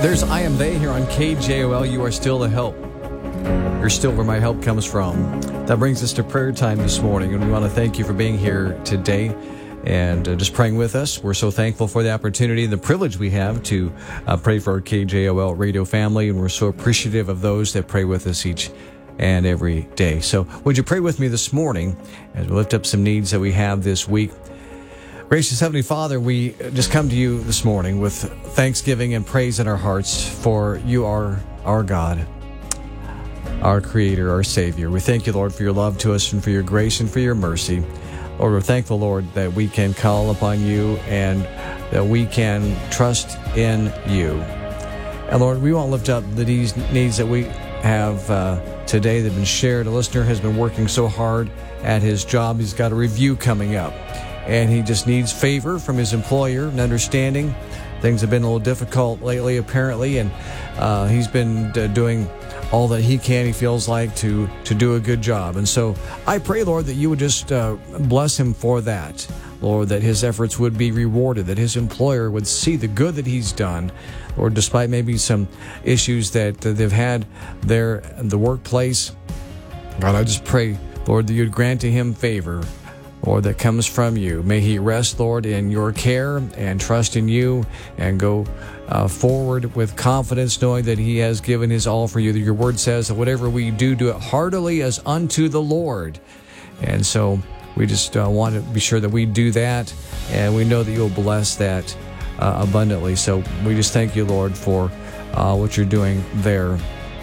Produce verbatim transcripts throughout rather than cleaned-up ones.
There's I Am They here on K J O L. You are still the help. You're still where my help comes from. That brings us to prayer time this morning, and we want to thank you for being here today and uh, just praying with us. We're so thankful for the opportunity and the privilege we have to uh, pray for our K J O L radio family, and we're so appreciative of those that pray with us each and every day. So would you pray with me this morning as we lift up some needs that we have this week? Gracious Heavenly Father, we just come to you this morning with thanksgiving and praise in our hearts, for you are our God, our Creator, our Savior. We thank you, Lord, for your love to us and for your grace and for your mercy. Lord, we're thankful, Lord, that we can call upon you and that we can trust in you. And Lord, we want to lift up the needs that we have uh, today that have been shared. A listener has been working so hard at his job. He's got a review coming up, and he just needs favor from his employer and understanding. Things have been a little difficult lately, apparently, and uh, he's been uh, doing all that he can, he feels like, to, to do a good job. And so I pray, Lord, that you would just uh, bless him for that. Lord, that his efforts would be rewarded, that his employer would see the good that he's done, or despite maybe some issues that uh, they've had there in the workplace. God, I just pray, Lord, that you'd grant to him favor, Lord, that comes from you. May he rest, Lord, in your care and trust in you and go uh, forward with confidence, knowing that he has given his all for you. That your word says that whatever we do, do it heartily as unto the Lord. And so we just uh, want to be sure that we do that, and we know that you'll bless that uh, abundantly. So we just thank you, Lord, for uh, what you're doing there.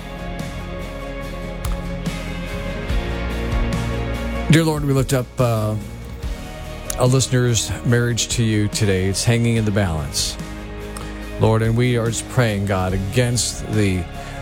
Dear Lord, we lift up uh, a listener's marriage to you today. It's hanging in the balance, Lord, and we are just praying, God, against the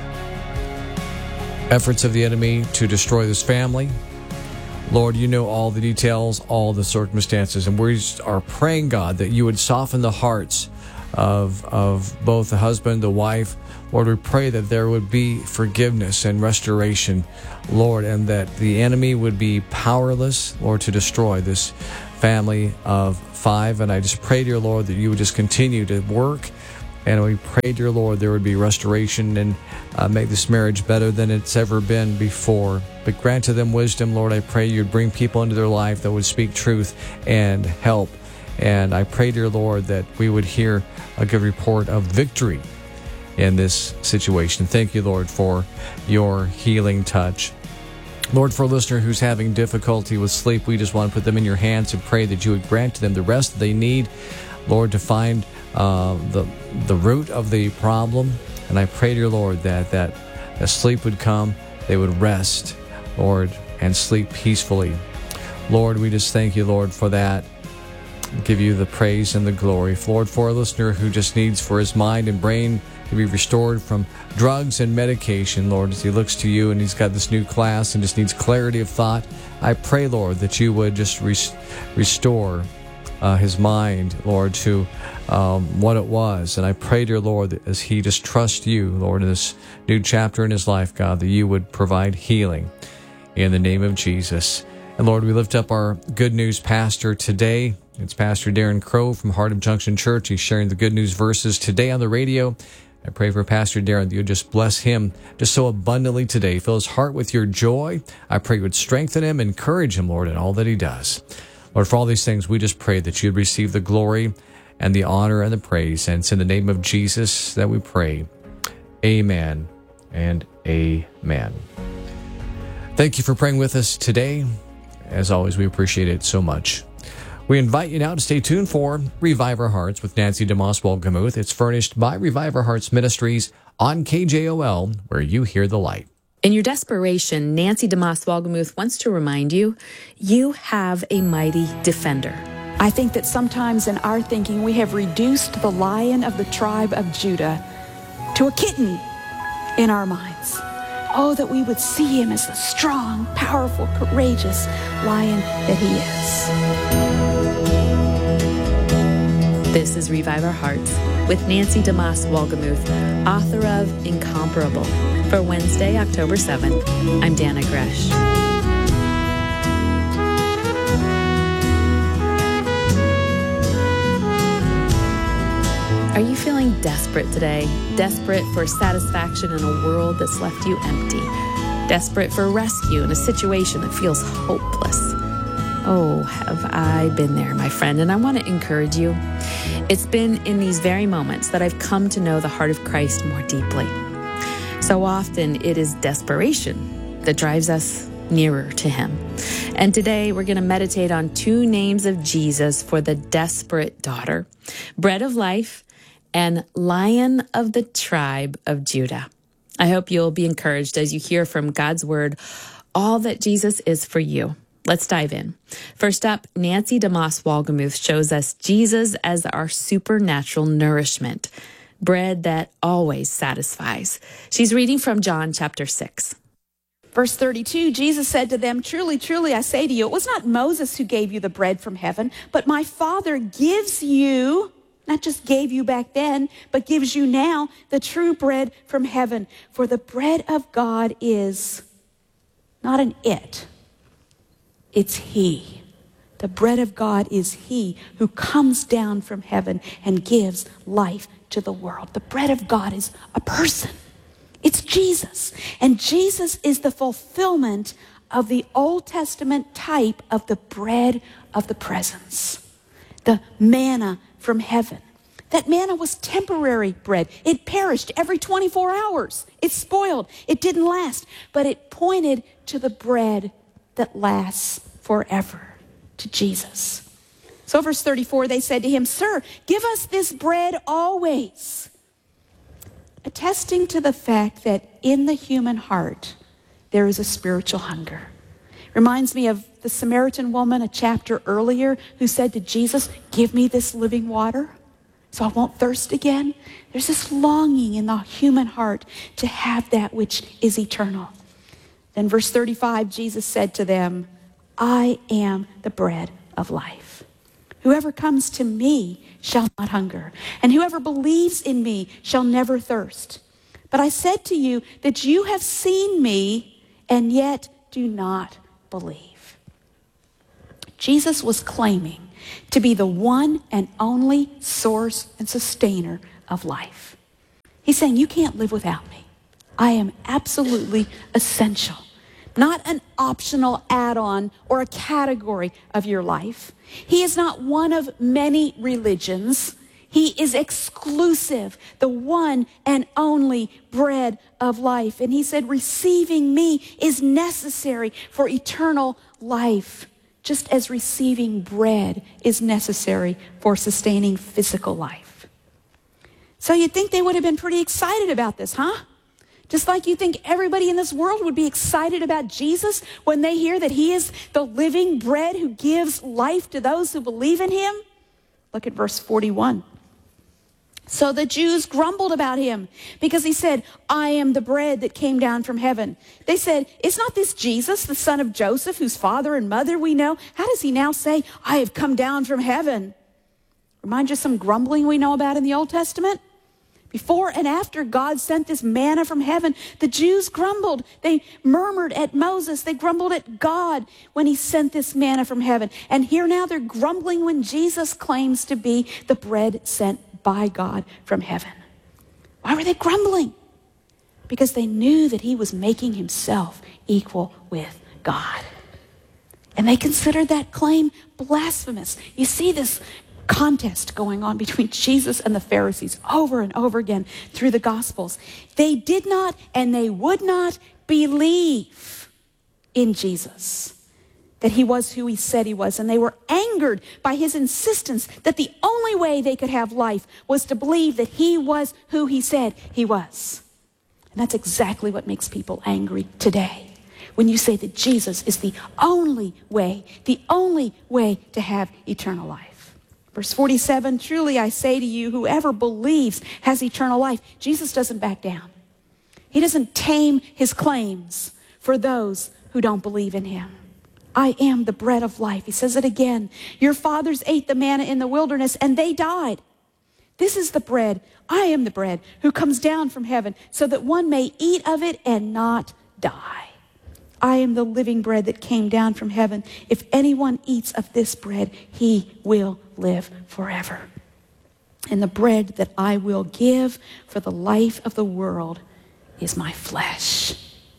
efforts of the enemy to destroy this family. Lord, you know all the details, all the circumstances, and we just are praying, God, that you would soften the hearts of of both the husband, the wife. Lord, we pray that there would be forgiveness and restoration, Lord, and that the enemy would be powerless, Lord, to destroy this family of five. And I just pray, dear Lord, that you would just continue to work. And we pray, dear Lord, there would be restoration and uh, make this marriage better than it's ever been before. But grant to them wisdom, Lord. I pray you'd bring people into their life that would speak truth and help. And I pray, dear Lord, that we would hear a good report of victory in this situation. Thank you, Lord, for your healing touch. Lord, for a listener who's having difficulty with sleep, we just want to put them in your hands and pray that you would grant to them the rest that they need, Lord, to find uh, the the root of the problem. And I pray, dear Lord, that, that that sleep would come, they would rest, Lord, and sleep peacefully. Lord, we just thank you, Lord, for that. Give you the praise and the glory. Lord, for a listener who just needs for his mind and brain to be restored from drugs and medication, Lord, as he looks to you and he's got this new class and just needs clarity of thought, I pray, Lord, that you would just res- restore uh, his mind, Lord, to um, what it was. And I pray, dear Lord, that as he just trusts you, Lord, in this new chapter in his life, God, that you would provide healing in the name of Jesus. And Lord, we lift up our Good News pastor today. It's Pastor Darren Crow from Heart of Junction Church. He's sharing the good news verses today on the radio. I pray for Pastor Darren that you would just bless him just so abundantly today. Fill his heart with your joy. I pray you would strengthen him, encourage him, Lord, in all that he does. Lord, for all these things, we just pray that you'd receive the glory and the honor and the praise. And it's in the name of Jesus that we pray. Amen and amen. Thank you for praying with us today. As always, we appreciate it so much. We invite you now to stay tuned for Revive Our Hearts with Nancy DeMoss Wolgemuth. It's furnished by Revive Our Hearts Ministries on K J O L, where you hear the light. In your desperation, Nancy DeMoss Wolgemuth wants to remind you, you have a mighty defender. I think that sometimes in our thinking, we have reduced the Lion of the tribe of Judah to a kitten in our minds. Oh, that we would see him as the strong, powerful, courageous lion that he is. This is Revive Our Hearts with Nancy DeMoss Wolgemuth, author of Incomparable. For Wednesday, October seventh, I'm Dana Gresh. Are you feeling desperate today? Desperate for satisfaction in a world that's left you empty? Desperate for rescue in a situation that feels hopeless? Oh, have I been there, my friend? And I want to encourage you. It's been in these very moments that I've come to know the heart of Christ more deeply. So often it is desperation that drives us nearer to him. And today we're going to meditate on two names of Jesus for the desperate daughter: Bread of Life and Lion of the tribe of Judah. I hope you'll be encouraged as you hear from God's word all that Jesus is for you. Let's dive in. First up, Nancy DeMoss Wolgemuth shows us Jesus as our supernatural nourishment, bread that always satisfies. She's reading from John chapter six. Verse thirty-two, Jesus said to them, "Truly, truly, I say to you, it was not Moses who gave you the bread from heaven, but my Father gives you," not just gave you back then, but gives you now, "the true bread from heaven. For the bread of God is," not an it, it's he. The bread of God is he who comes down from heaven and gives life to the world. The bread of God is a person. It's Jesus. And Jesus is the fulfillment of the Old Testament type of the bread of the presence, the manna from heaven. That manna was temporary bread. It perished every twenty-four hours. It spoiled. It didn't last. But it pointed to the bread that lasts forever, to Jesus. So verse thirty-four, they said to him, "Sir, give us this bread always." Attesting to the fact that in the human heart, there is a spiritual hunger. Reminds me of the Samaritan woman a chapter earlier who said to Jesus, "Give me this living water so I won't thirst again." There's this longing in the human heart to have that which is eternal. Then verse thirty-five, Jesus said to them, "I am the bread of life. Whoever comes to me shall not hunger, and whoever believes in me shall never thirst. But I said to you that you have seen me and yet do not believe." Jesus was claiming to be the one and only source and sustainer of life. He's saying, you can't live without me. I am absolutely essential. Not an optional add-on or a category of your life. He is not one of many religions. He is exclusive, the one and only bread of life. And he said, receiving me is necessary for eternal life, just as receiving bread is necessary for sustaining physical life. So you'd think they would have been pretty excited about this, huh? Just like you think everybody in this world would be excited about Jesus when they hear that he is the living bread who gives life to those who believe in him. Look at verse forty-one. So the Jews grumbled about him because he said, "I am the bread that came down from heaven." They said, "Is not this Jesus, the son of Joseph, whose father and mother we know? How does he now say, 'I have come down from heaven'?" Remind you of some grumbling we know about in the Old Testament? Before and after God sent this manna from heaven, the Jews grumbled. They murmured at Moses. They grumbled at God when he sent this manna from heaven. And here now they're grumbling when Jesus claims to be the bread sent by God from heaven. Why were they grumbling? Because they knew that he was making himself equal with God. And they considered that claim blasphemous. You see this contest going on between Jesus and the Pharisees over and over again through the Gospels. They did not and they would not believe in Jesus, that he was who he said he was. And they were angered by his insistence that the only way they could have life was to believe that he was who he said he was. And that's exactly what makes people angry today. When you say that Jesus is the only way, the only way to have eternal life. Verse forty-seven, truly I say to you, whoever believes has eternal life. Jesus doesn't back down. He doesn't tame his claims for those who don't believe in him. I am the bread of life. He says it again. Your fathers ate the manna in the wilderness and they died. This is the bread. I am the bread who comes down from heaven so that one may eat of it and not die. I am the living bread that came down from heaven. If anyone eats of this bread, he will live forever. And the bread that I will give for the life of the world is my flesh.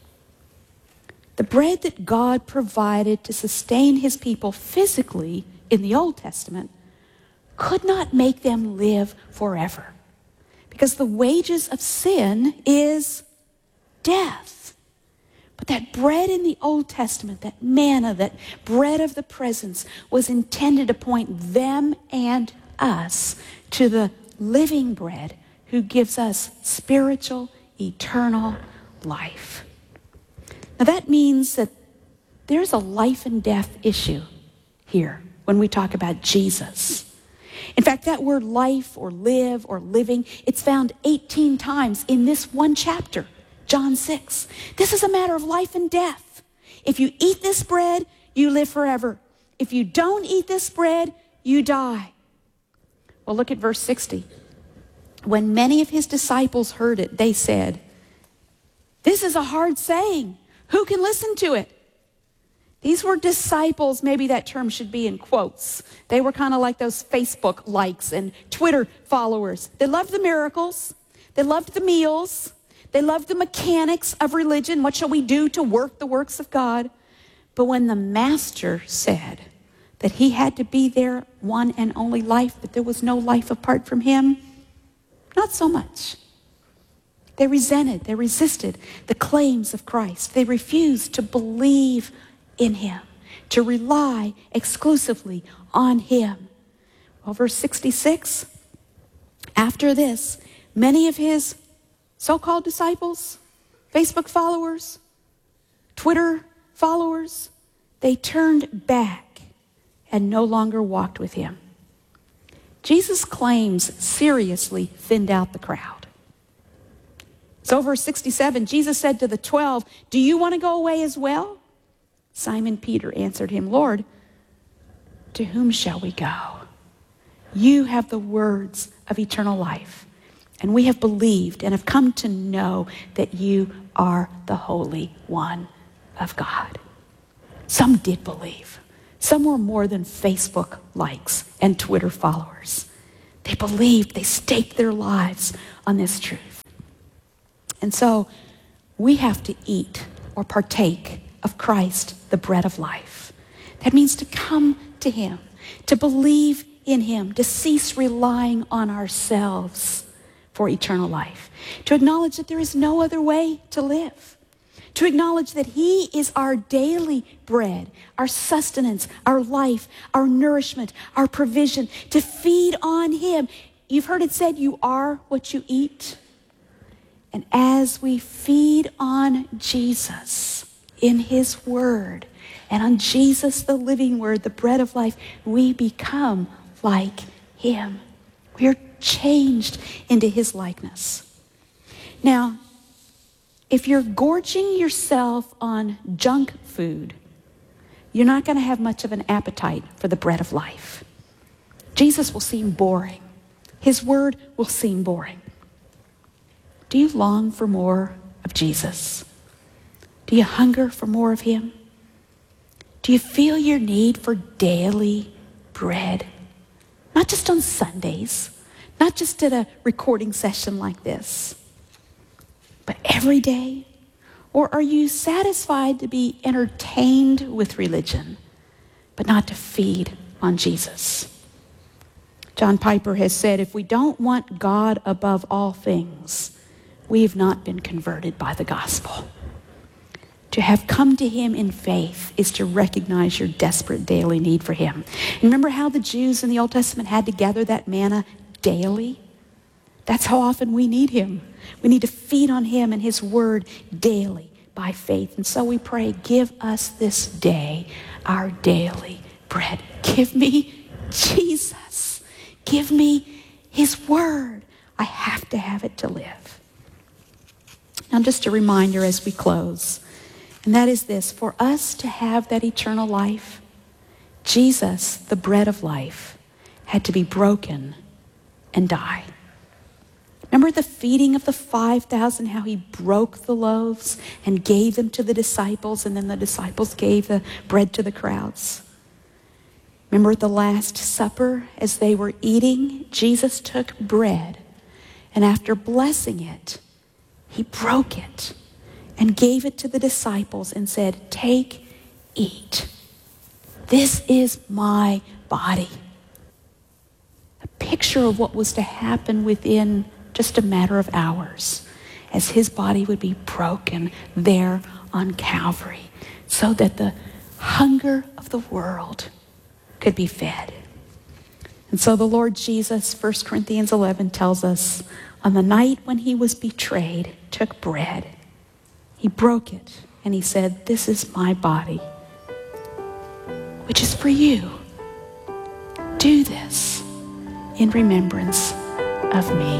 The bread that God provided to sustain his people physically in the Old Testament could not make them live forever, because the wages of sin is death. But that bread in the Old Testament, that manna, that bread of the presence, was intended to point them and us to the living bread who gives us spiritual, eternal life. Now that means that there's a life and death issue here when we talk about Jesus. In fact, that word life or live or living, it's found eighteen times in this one chapter, John six. This is a matter of life and death. If you eat this bread, you live forever. If you don't eat this bread, you die. Well, look at verse sixty. When many of his disciples heard it, they said, "This is a hard saying. Who can listen to it?" These were disciples. Maybe that term should be in quotes. They were kind of like those Facebook likes and Twitter followers. They loved the miracles. They loved the meals. They loved the mechanics of religion. What shall we do to work the works of God? But when the master said that he had to be their one and only life, that there was no life apart from him, not so much. They resented, they resisted the claims of Christ. They refused to believe in him, to rely exclusively on him. Well, verse sixty-six, after this, many of his so-called disciples, Facebook followers, Twitter followers, they turned back and no longer walked with him. Jesus' claims seriously thinned out the crowd. So verse sixty-seven, Jesus said to the twelve, "Do you want to go away as well?" Simon Peter answered him, "Lord, to whom shall we go? You have the words of eternal life, and we have believed and have come to know that you are the Holy One of God." Some did believe. Some were more than Facebook likes and Twitter followers. They believed, they staked their lives on this truth. And so we have to eat or partake of Christ, the bread of life. That means to come to him, to believe in him, to cease relying on ourselves for eternal life, to acknowledge that there is no other way to live, to acknowledge that he is our daily bread, our sustenance, our life, our nourishment, our provision, to feed on him. You've heard it said, you are what you eat. And as we feed on Jesus in his word, and on Jesus, the living word, the bread of life, we become like him. We are changed into his likeness. Now, if you're gorging yourself on junk food, you're not going to have much of an appetite for the bread of life. Jesus will seem boring. His word will seem boring. Do you long for more of Jesus? Do you hunger for more of him? Do you feel your need for daily bread? Not just on Sundays, not just at a recording session like this, but every day? Or are you satisfied to be entertained with religion, but not to feed on Jesus? John Piper has said, if we don't want God above all things, we have not been converted by the gospel. To have come to him in faith is to recognize your desperate daily need for him. And remember how the Jews in the Old Testament had to gather that manna daily? That's how often we need him. We need to feed on him and his word daily by faith. And so we pray, give us this day our daily bread. Give me Jesus. Give me his word. I have to have it to live. Now, just a reminder as we close, and that is this: for us to have that eternal life, Jesus, the bread of life, had to be broken and die. Remember the feeding of the five thousand, how he broke the loaves and gave them to the disciples, and then the disciples gave the bread to the crowds? Remember at the Last Supper, as they were eating, Jesus took bread, and after blessing it, he broke it and gave it to the disciples and said, "Take, eat. This is my body." A picture of what was to happen within just a matter of hours, as his body would be broken there on Calvary, so that the hunger of the world could be fed. And so the Lord Jesus, First Corinthians eleven tells us, on the night when he was betrayed, took bread. He broke it and he said, "This is my body, which is for you. Do this in remembrance of me."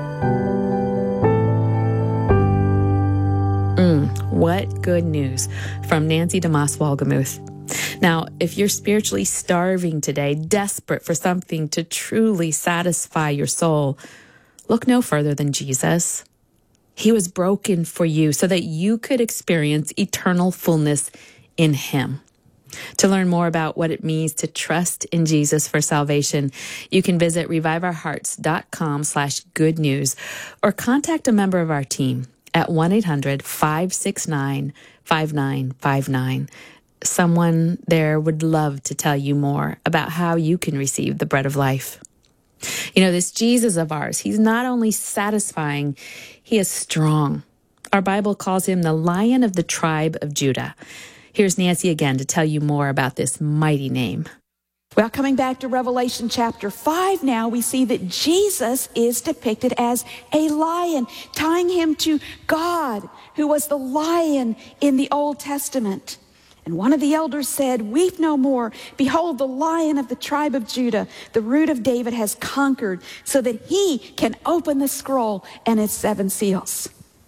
Mm, what good news from Nancy DeMoss Wolgemuth. Now, if you're spiritually starving today, desperate for something to truly satisfy your soul, look no further than Jesus. He was broken for you so that you could experience eternal fullness in him. To learn more about what it means to trust in Jesus for salvation, you can visit reviveourhearts.com slash good news or contact a member of our team at one eight hundred, five six nine, five nine five nine. Someone there would love to tell you more about how you can receive the bread of life. You know, this Jesus of ours, he's not only satisfying, he is strong. Our Bible calls him the Lion of the tribe of Judah. Here's Nancy again to tell you more about this mighty name. Well, coming back to Revelation chapter five now, we see that Jesus is depicted as a lion, tying him to God, who was the lion in the Old Testament. And one of the elders said, "Weep no more. Behold, the Lion of the tribe of Judah, the root of David, has conquered, so that he can open the scroll and its seven seals."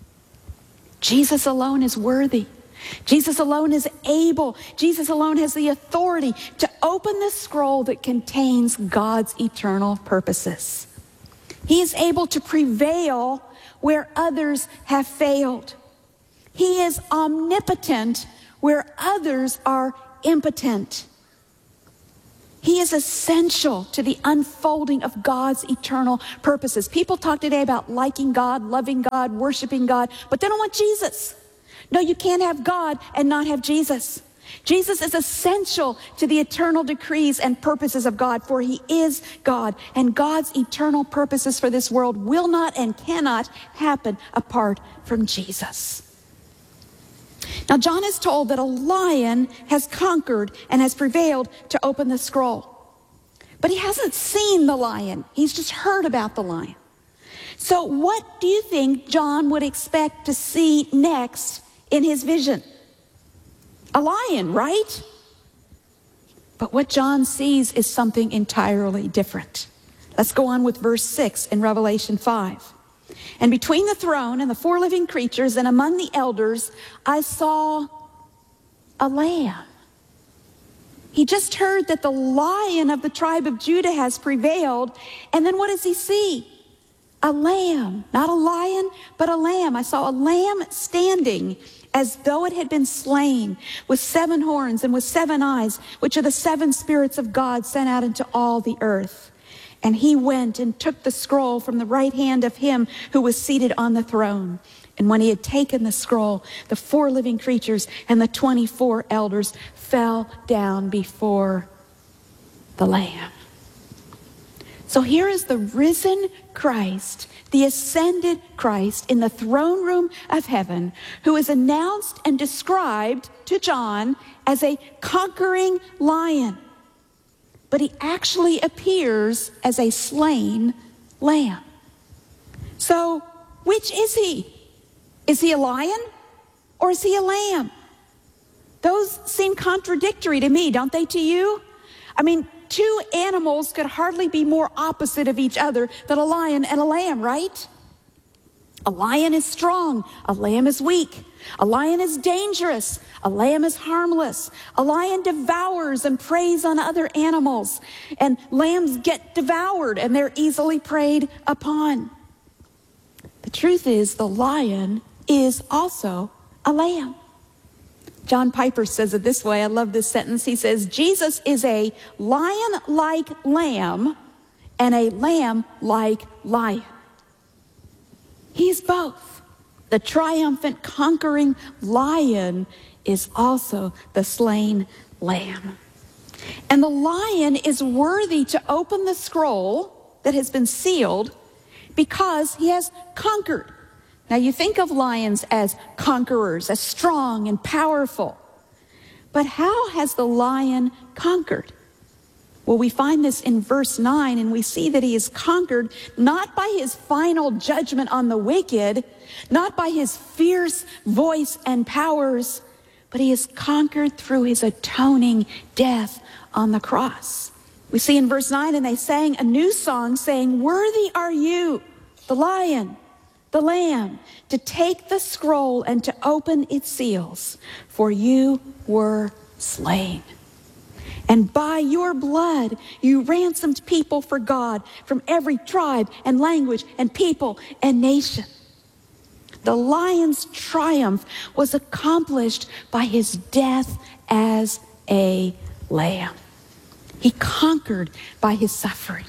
Jesus alone is worthy. Jesus alone is able. Jesus alone has the authority to open the scroll that contains God's eternal purposes. He is able to prevail where others have failed. He is omnipotent where others are impotent. He is essential to the unfolding of God's eternal purposes. People talk today about liking God, loving God, worshiping God, but they don't want Jesus. No, you can't have God and not have Jesus. Jesus is essential to the eternal decrees and purposes of God, for he is God, and God's eternal purposes for this world will not and cannot happen apart from Jesus. Now, John is told that a lion has conquered and has prevailed to open the scroll. But he hasn't seen the lion. He's just heard about the lion. So what do you think John would expect to see next in his vision? A lion, right? But what John sees is something entirely different. Let's go on with verse six in Revelation five. "And between the throne and the four living creatures and among the elders, I saw a lamb." He just heard that the Lion of the tribe of Judah has prevailed. And then what does he see? A lamb. Not a lion, but a lamb. I saw a lamb standing as though it had been slain, with seven horns and with seven eyes, which are the seven spirits of God sent out into all the earth. And he went and took the scroll from the right hand of him who was seated on the throne. And when he had taken the scroll, the four living creatures and the twenty-four elders fell down before the Lamb. So here is the risen Christ, the ascended Christ in the throne room of heaven, who is announced and described to John as a conquering lion. But he actually appears as a slain lamb. So, which is he? Is he a lion or is he a lamb? Those seem contradictory to me, don't they to you? I mean, two animals could hardly be more opposite of each other than a lion and a lamb, right? A lion is strong, a lamb is weak. A lion is dangerous, a lamb is harmless. A lion devours and preys on other animals, and lambs get devoured and they're easily preyed upon. The truth is, the lion is also a lamb. John Piper says it this way. I love this sentence. He says, Jesus is a lion-like lamb and a lamb-like lion. He's both. The triumphant, conquering lion is also the slain lamb. And the lion is worthy to open the scroll that has been sealed because he has conquered. Now, you think of lions as conquerors, as strong and powerful. But how has the lion conquered? Well, we find this in verse nine, and we see that he is conquered not by his final judgment on the wicked, not by his fierce voice and powers, but he is conquered through his atoning death on the cross. We see in verse nine, and they sang a new song saying, "Worthy are you, the lion, the lamb, to take the scroll and to open its seals, for you were slain. And by your blood you ransomed people for God from every tribe and language and people and nation." The lion's triumph was accomplished by his death as a lamb. He conquered by his suffering.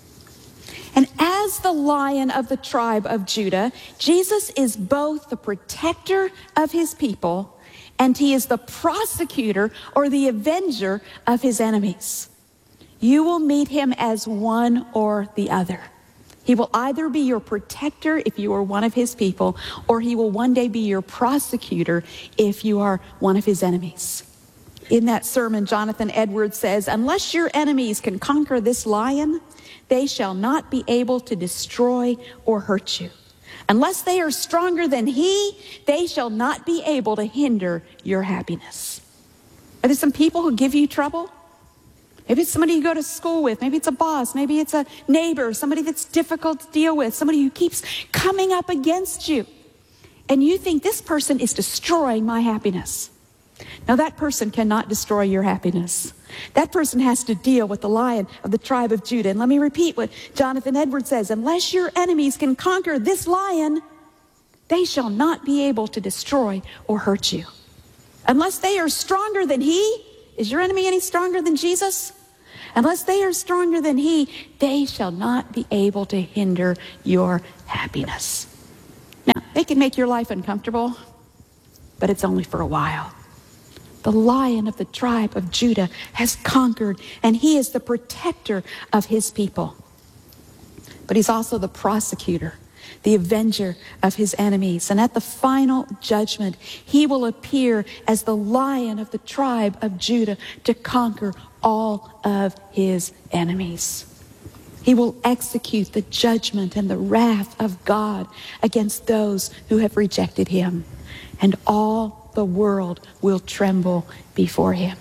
And as the Lion of the tribe of Judah, Jesus is both the protector of his people and he is the prosecutor or the avenger of his enemies. You will meet him as one or the other. He will either be your protector if you are one of his people, or he will one day be your prosecutor if you are one of his enemies. In that sermon, Jonathan Edwards says, "Unless your enemies can conquer this lion, they shall not be able to destroy or hurt you. Unless they are stronger than he, they shall not be able to hinder your happiness." Are there some people who give you trouble? Maybe it's somebody you go to school with. Maybe it's a boss. Maybe it's a neighbor, somebody that's difficult to deal with, somebody who keeps coming up against you. And you think, this person is destroying my happiness. Now, that person cannot destroy your happiness. That person has to deal with the Lion of the tribe of Judah. And let me repeat what Jonathan Edwards says. Unless your enemies can conquer this lion, they shall not be able to destroy or hurt you. Unless they are stronger than he. Is your enemy any stronger than Jesus? Unless they are stronger than he, they shall not be able to hinder your happiness. Now, they can make your life uncomfortable, but it's only for a while. The Lion of the tribe of Judah has conquered, and he is the protector of his people. But he's also the prosecutor, the avenger of his enemies. And at the final judgment, he will appear as the Lion of the tribe of Judah to conquer all of his enemies. He will execute the judgment and the wrath of God against those who have rejected him. And all the world will tremble before him.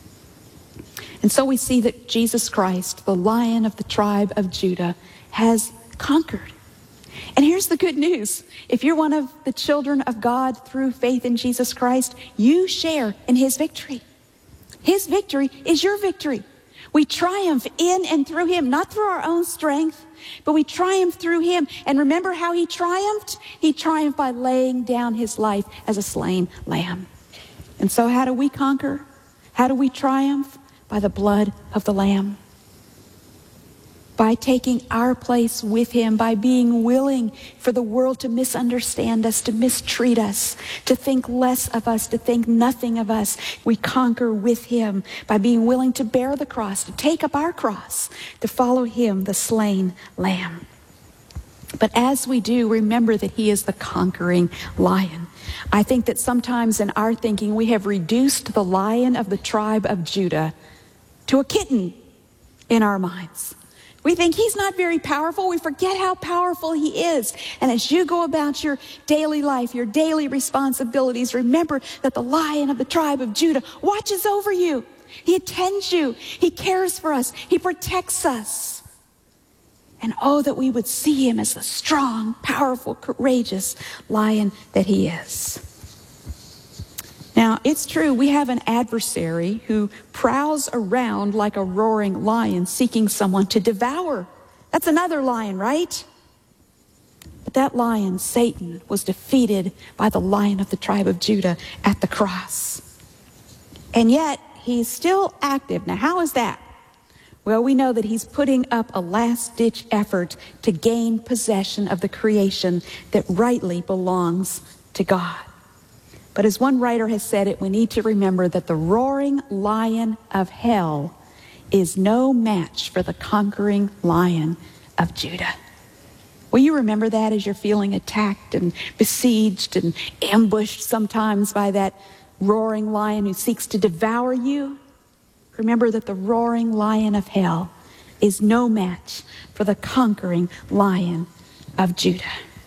And so we see that Jesus Christ, the Lion of the tribe of Judah, has conquered. And here's the good news. If you're one of the children of God through faith in Jesus Christ, you share in his victory. His victory is your victory. We triumph in and through him, not through our own strength, but we triumph through him. And remember how he triumphed? He triumphed by laying down his life as a slain lamb. And so how do we conquer? How do we triumph? By the blood of the Lamb. By taking our place with him, by being willing for the world to misunderstand us, to mistreat us, to think less of us, to think nothing of us. We conquer with him by being willing to bear the cross, to take up our cross, to follow him, the slain lamb. But as we do, remember that he is the conquering lion. I think that sometimes in our thinking, we have reduced the Lion of the tribe of Judah to a kitten in our minds. We think he's not very powerful. We forget how powerful he is. And as you go about your daily life, your daily responsibilities, remember that the Lion of the tribe of Judah watches over you. He attends you. He cares for us. He protects us. And oh, that we would see him as the strong, powerful, courageous lion that he is. Now, it's true, we have an adversary who prowls around like a roaring lion seeking someone to devour. That's another lion, right? But that lion, Satan, was defeated by the Lion of the tribe of Judah at the cross. And yet, he's still active. Now, how is that? Well, we know that he's putting up a last-ditch effort to gain possession of the creation that rightly belongs to God. But as one writer has said it, we need to remember that the roaring lion of hell is no match for the conquering lion of Judah. Will you remember that as you're feeling attacked and besieged and ambushed sometimes by that roaring lion who seeks to devour you? Remember that the roaring lion of hell is no match for the conquering lion of Judah.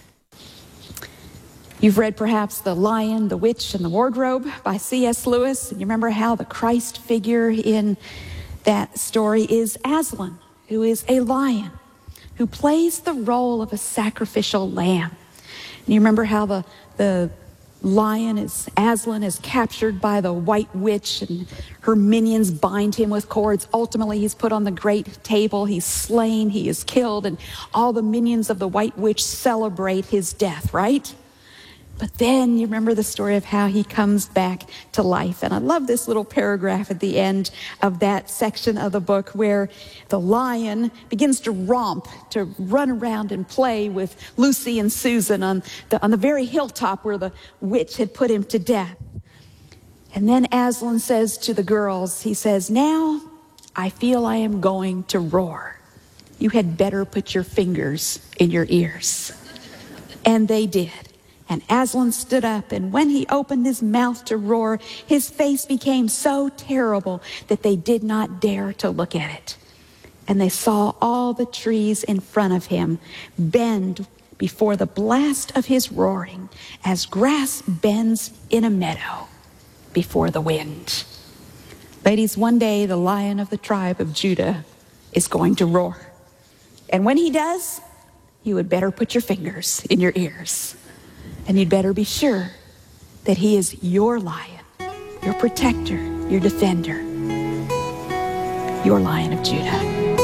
You've read perhaps The Lion, the Witch, and the Wardrobe by C S Lewis. And you remember how the Christ figure in that story is Aslan, who is a lion, who plays the role of a sacrificial lamb. And you remember how the, the lion is, Aslan is captured by the white witch and her minions bind him with cords. Ultimately, he's put on the great table. He's slain, he is killed, and all the minions of the white witch celebrate his death, right? But then you remember the story of how he comes back to life. And I love this little paragraph at the end of that section of the book where the lion begins to romp, to run around and play with Lucy and Susan on the, on the very hilltop where the witch had put him to death. And then Aslan says to the girls, he says, "Now I feel I am going to roar. You had better put your fingers in your ears." And they did. And Aslan stood up, and when he opened his mouth to roar, his face became so terrible that they did not dare to look at it. And they saw all the trees in front of him bend before the blast of his roaring, as grass bends in a meadow before the wind. Ladies, one day the Lion of the tribe of Judah is going to roar. And when he does, you would better put your fingers in your ears. And you'd better be sure that he is your lion, your protector, your defender, your Lion of Judah.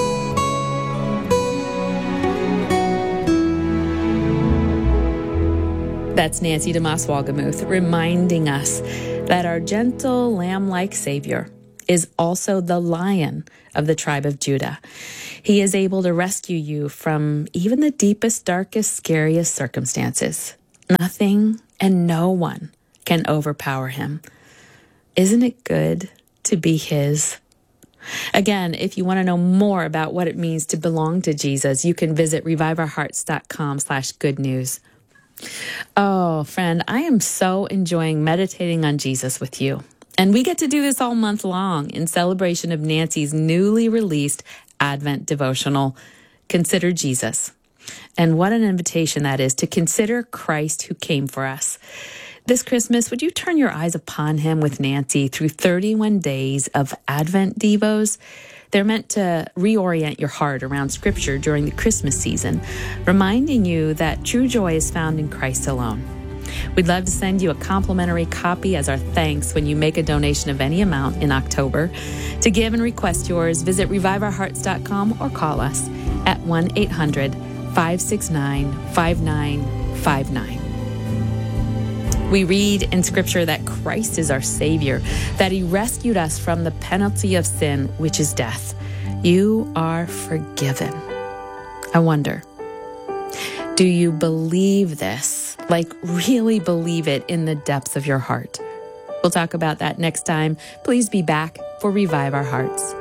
That's Nancy DeMoss Wolgemuth reminding us that our gentle lamb-like Savior is also the Lion of the tribe of Judah. He is able to rescue you from even the deepest, darkest, scariest circumstances. Nothing and no one can overpower him. Isn't it good to be his? Again, if you want to know more about what it means to belong to Jesus, you can visit revive our hearts dot com slash good news. Oh, friend, I am so enjoying meditating on Jesus with you. And we get to do this all month long in celebration of Nancy's newly released Advent devotional, Consider Jesus. And what an invitation that is to consider Christ who came for us. This Christmas, would you turn your eyes upon him with Nancy through thirty-one days of Advent Devos? They're meant to reorient your heart around Scripture during the Christmas season, reminding you that true joy is found in Christ alone. We'd love to send you a complimentary copy as our thanks when you make a donation of any amount in October. To give and request yours, visit revive our hearts dot com or call us at one eight hundred five six nine five nine five nine. We read in Scripture that Christ is our Savior, that he rescued us from the penalty of sin, which is death. You are forgiven. I wonder, do you believe this? Like, really believe it in the depths of your heart? We'll talk about that next time. Please be back for Revive Our Hearts.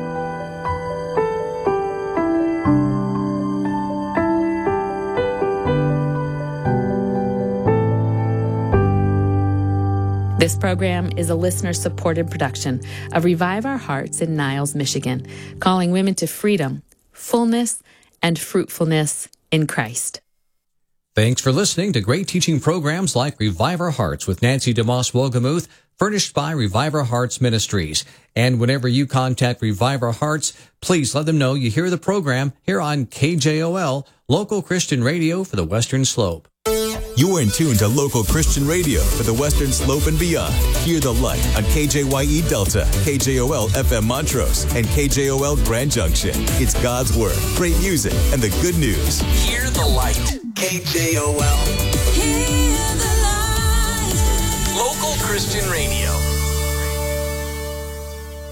This program is a listener-supported production of Revive Our Hearts in Niles, Michigan, calling women to freedom, fullness, and fruitfulness in Christ. Thanks for listening to great teaching programs like Revive Our Hearts with Nancy DeMoss Wolgemuth, furnished by Revive Our Hearts Ministries. And whenever you contact Revive Our Hearts, please let them know you hear the program here on K J O L, local Christian radio for the Western Slope. You are in tune to local Christian radio for the Western Slope and beyond. Hear the light on K J Y E Delta, K J O L F M Montrose, and K J O L Grand Junction. It's God's Word, great music, and the good news. Hear the light. K J O L. Hear the light. Local Christian radio.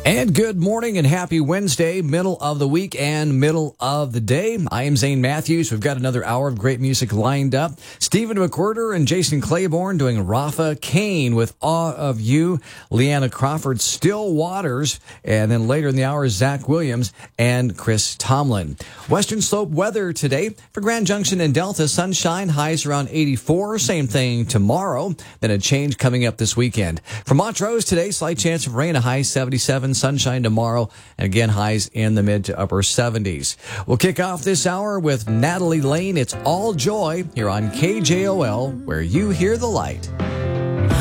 And good morning and happy Wednesday, middle of the week and middle of the day. I am Zane Matthews. We've got another hour of great music lined up. Stephen McWhirter and Jason Claiborne doing Rafa Kane with Awe of You. Leanna Crawford, Still Waters. And then later in the hour, Zach Williams and Chris Tomlin. Western Slope weather today for Grand Junction and Delta. Sunshine, highs around eighty-four. Same thing tomorrow. Then a change coming up this weekend. For Montrose today, slight chance of rain, a high seventy-seven. Sunshine tomorrow, and again, highs in the mid to upper seventies. We'll kick off this hour with Natalie Lane. It's All Joy here on K J O L, where you hear the light.